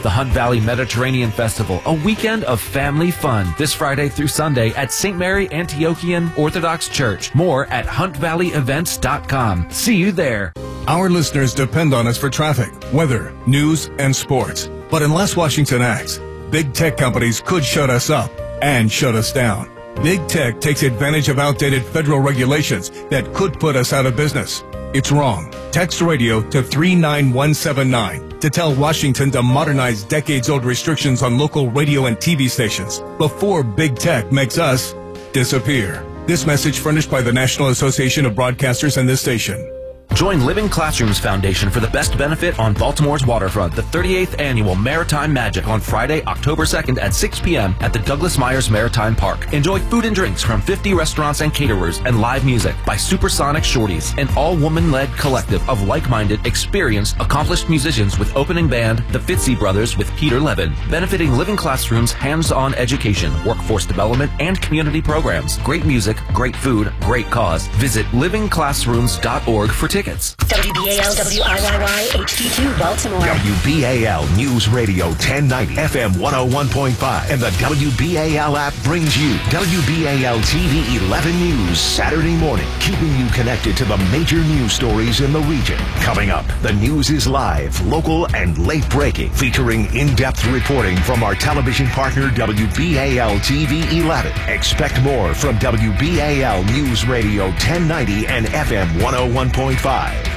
The Hunt Valley Mediterranean Festival, a weekend of family fun this Friday through Sunday at St. Mary Antiochian Orthodox Church. More at huntvalleyevents.com. See you there. Our listeners depend on us for traffic, weather, news, and sports. But unless Washington acts, big tech companies could shut us up and shut us down. Big tech takes advantage of outdated federal regulations that could put us out of business. It's wrong. Text radio to 39179 to tell Washington to modernize decades-old restrictions on local radio and TV stations before big tech makes us disappear. This message furnished by the National Association of Broadcasters and this station. Join Living Classrooms Foundation for the best benefit on Baltimore's waterfront, the 38th Annual Maritime Magic on Friday, October 2nd at 6 p.m. at the Douglas Myers Maritime Park. Enjoy food and drinks from 50 restaurants and caterers and live music by Supersonic Shorties, an all-woman-led collective of like-minded, experienced, accomplished musicians with opening band, the Fitzy Brothers with Peter Levin, benefiting Living Classrooms' hands-on education, workforce development, and community programs. Great music, great food, great cause. Visit livingclassrooms.org for tickets. WBAL WIYY HD2 Baltimore. WBAL News Radio 1090 FM 101.5 and the WBAL app brings you WBAL TV 11 News Saturday morning, keeping you connected to the major news stories in the region. Coming up, the news is live, local, and late breaking, featuring in-depth reporting from our television partner WBAL TV 11. Expect more from WBAL News Radio 1090 and FM 101.5.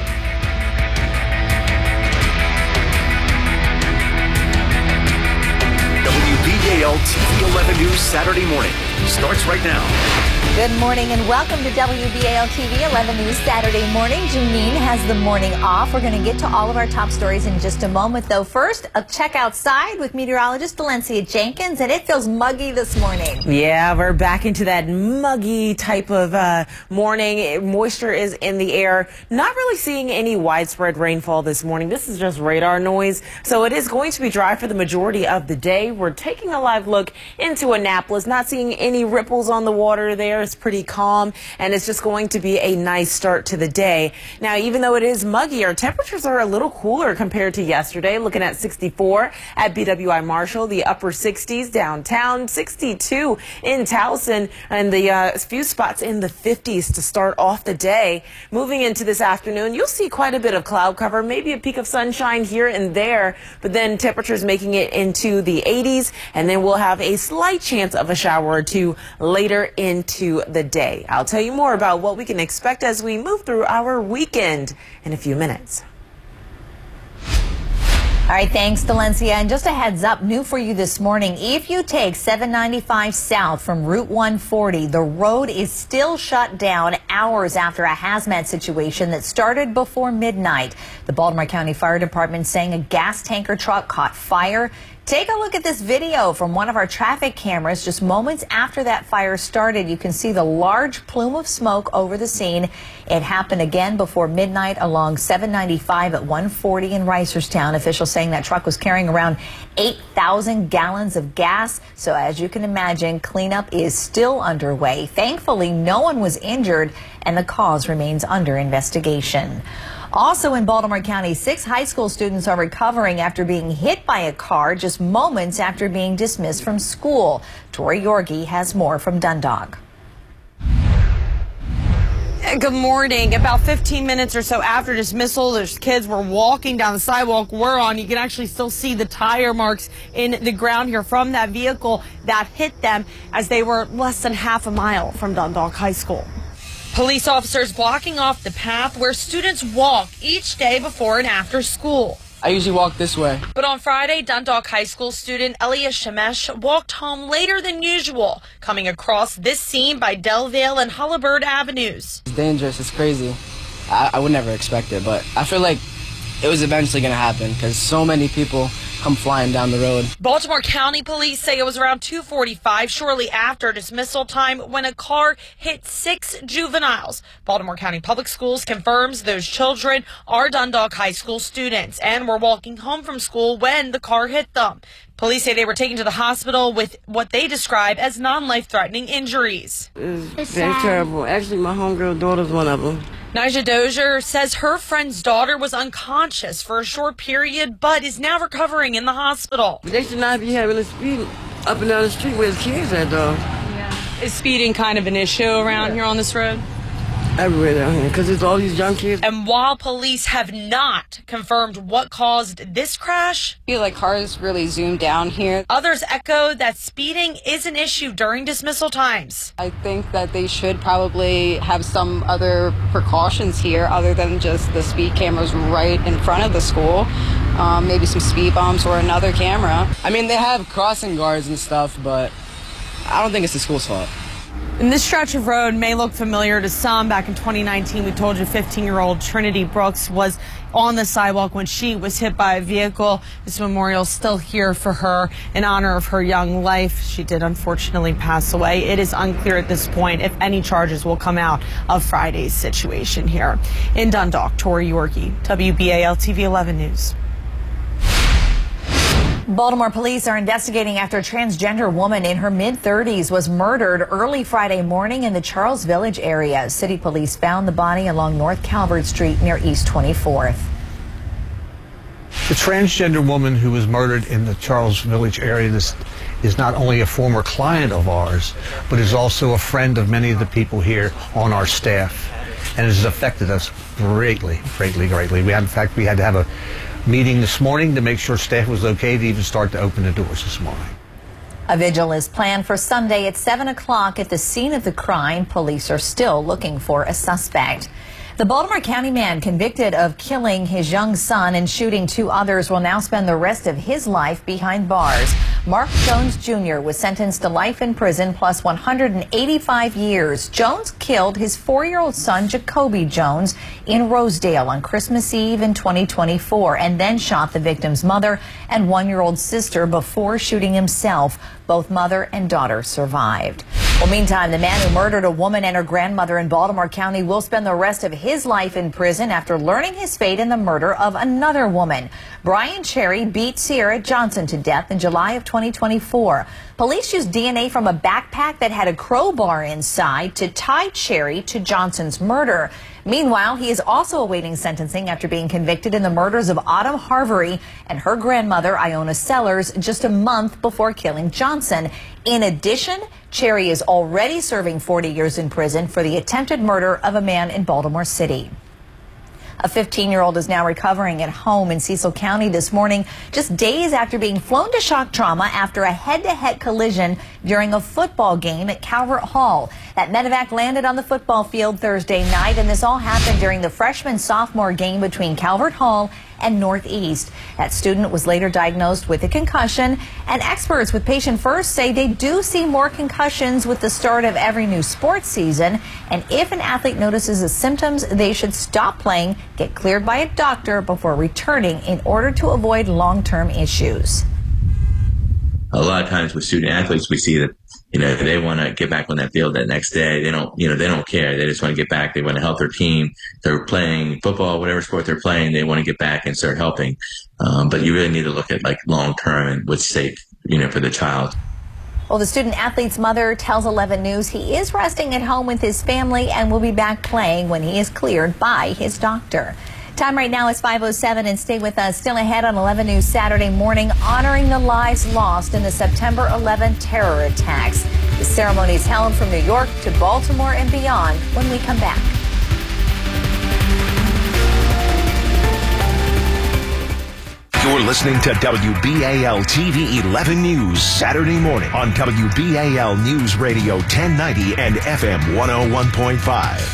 WBAL TV 11 News Saturday morning starts right now. Good morning and welcome to WBAL TV 11 News Saturday morning. Janine has the morning off. We're going to get to all of our top stories in just a moment, though. First, a check outside with meteorologist Valencia Jenkins, and it feels muggy this morning. Yeah, we're back into that muggy type of morning. Moisture is in the air. Not really seeing any widespread rainfall this morning. This is just radar noise, so it is going to be dry for the majority of the day. We're taking a live look into Annapolis, not seeing any ripples on the water there. It's pretty calm, and it's just going to be a nice start to the day. Now, even though it is muggy, our temperatures are a little cooler compared to yesterday. Looking at 64 at BWI Marshall, the upper 60s downtown, 62 in Towson, and the few spots in the 50s to start off the day. Moving into this afternoon, you'll see quite a bit of cloud cover, maybe a peak of sunshine here and there, but then temperatures making it into the 80s, and then we'll have a slight chance of a shower or two later into the day. I'll tell you more about what we can expect as we move through our weekend in a few minutes. All right, thanks, Valencia. And just a heads up, new for you this morning, if you take 795 south from Route 140, the road is still shut down hours after a hazmat situation that started before midnight. The Baltimore County Fire Department saying a gas tanker truck caught fire. Take a look at this video from one of our traffic cameras. Just moments after that fire started, you can see the large plume of smoke over the scene. It happened again before midnight along 795 at 140 in Reisterstown. Officials saying that truck was carrying around 8,000 gallons of gas. So as you can imagine, cleanup is still underway. Thankfully, no one was injured, and the cause remains under investigation. Also in Baltimore County, 6 high school students are recovering after being hit by a car just moments after being dismissed from school. Tori Yorgi has more from Dundalk. Good morning. About 15 minutes or so after dismissal, those kids were walking down the sidewalk we're on. You can actually still see the tire marks in the ground here from that vehicle that hit them as they were less than half a mile from Dundalk High School. Police officers blocking off the path where students walk each day before and after school. I usually walk this way. But on Friday, Dundalk High School student Elia Shemesh walked home later than usual, coming across this scene by Delvale and Hullabird Avenues. It's dangerous. It's crazy. I would never expect it, but I feel like it was eventually going to happen because so many people come flying down the road. Baltimore County Police say it was around 2:45, shortly after dismissal time, when a car hit 6 juveniles. Baltimore County Public Schools confirms those children are Dundalk High School students and were walking home from school when the car hit them. Police say they were taken to the hospital with what they describe as non-life-threatening injuries. It's very terrible. Actually, my homegirl daughter's one of them. Nyjah Dozier says her friend's daughter was unconscious for a short period, but is now recovering in the hospital. They should not be having a speed up and down the street where the kids at, though. Yeah. Is speeding kind of an issue around here on this road? Everywhere down here, because there's all these young kids. And while police have not confirmed what caused this crash, I feel like cars really zoom down here. Others echo that speeding is an issue during dismissal times. I think that they should probably have some other precautions here other than just the speed cameras right in front of the school. Maybe some speed bumps or another camera. I mean, they have crossing guards and stuff, but I don't think it's the school's fault. And this stretch of road may look familiar to some. Back in 2019, we told you 15-year-old Trinity Brooks was on the sidewalk when she was hit by a vehicle. This memorial is still here for her in honor of her young life. She did unfortunately pass away. It is unclear at this point if any charges will come out of Friday's situation here. In Dundalk, Tori Yorkie, WBAL TV 11 News. Baltimore police are investigating after a transgender woman in her mid-30s was murdered early Friday morning in the Charles Village area. City police found the body along North Calvert Street near East 24th. The transgender woman who was murdered in the Charles Village area is not only a former client of ours, but is also a friend of many of the people here on our staff, and it has affected us greatly. We had to have a meeting this morning to make sure staff was okay to even start to open the doors this morning. A vigil is planned for Sunday at 7 o'clock at the scene of the crime. Police are still looking for a suspect. The Baltimore County man convicted of killing his young son and shooting 2 others will now spend the rest of his life behind bars. Mark Jones Jr. was sentenced to life in prison plus 185 years. Jones killed his 4-year-old son, Jacoby Jones, in Rosedale on Christmas Eve in 2024 and then shot the victim's mother and 1-year-old sister before shooting himself. Both mother and daughter survived. Well, meantime, the man who murdered a woman and her grandmother in Baltimore County will spend the rest of his life in prison after learning his fate in the murder of another woman. Brian Cherry beat Sierra Johnson to death in July of 2024. Police used DNA from a backpack that had a crowbar inside to tie Cherry to Johnson's murder. Meanwhile, he is also awaiting sentencing after being convicted in the murders of Autumn Harvery and her grandmother, Iona Sellers, just a month before killing Johnson. In addition, Cherry is already serving 40 years in prison for the attempted murder of a man in Baltimore City. A 15-year-old is now recovering at home in Cecil County this morning, just days after being flown to shock trauma after a head-to-head collision during a football game at Calvert Hall. That medevac landed on the football field Thursday night, and this all happened during the freshman-sophomore game between Calvert Hall and Northeast. That student was later diagnosed with a concussion, and experts with Patient First say they do see more concussions with the start of every new sports season, and if an athlete notices the symptoms, they should stop playing, get cleared by a doctor before returning in order to avoid long-term issues. A lot of times with student athletes, we see that, they want to get back on that field that next day. They don't care. They just want to get back. They want to help their team. They're playing football, whatever sport they're playing. They want to get back and start helping. But you really need to look at long term and what's safe, for the child. Well, the student athlete's mother tells 11 News he is resting at home with his family and will be back playing when he is cleared by his doctor. Time right now is 5:07, and stay with us. Still ahead on 11 News Saturday morning, honoring the lives lost in the September 11 terror attacks. The ceremony is held from New York to Baltimore and beyond when we come back. You're listening to WBAL TV 11 News Saturday morning on WBAL News Radio 1090 and FM 101.5.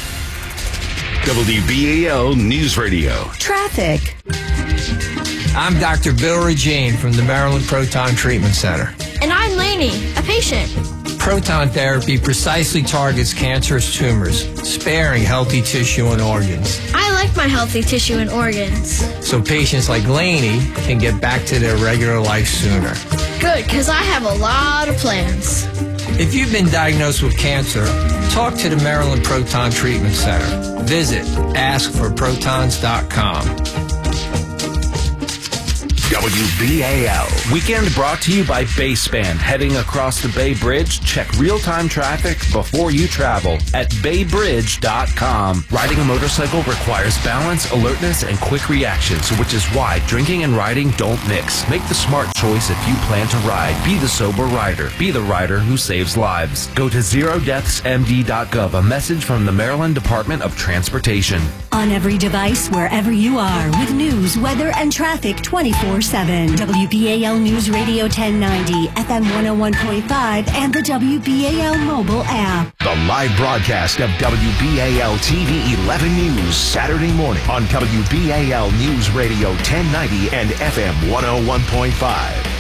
WBAL News Radio. Traffic. I'm Dr. Bill Regine from the Maryland Proton Treatment Center. And I'm Lainey, a patient. Proton therapy precisely targets cancerous tumors, sparing healthy tissue and organs. I like my healthy tissue and organs. So patients like Lainey can get back to their regular life sooner. Good, because I have a lot of plans. If you've been diagnosed with cancer, talk to the Maryland Proton Treatment Center. Visit askforprotons.com. WBAL. Weekend brought to you by Bayspan. Heading across the Bay Bridge, check real-time traffic before you travel at baybridge.com. Riding a motorcycle requires balance, alertness, and quick reactions, which is why drinking and riding don't mix. Make the smart choice if you plan to ride. Be the sober rider. Be the rider who saves lives. Go to zerodeathsmd.gov, a message from the Maryland Department of Transportation. On every device, wherever you are, with news, weather, and traffic 24/7. WBAL News Radio 1090, FM 101.5, and the WBAL mobile app. The live broadcast of WBAL TV 11 News Saturday morning on WBAL News Radio 1090 and FM 101.5.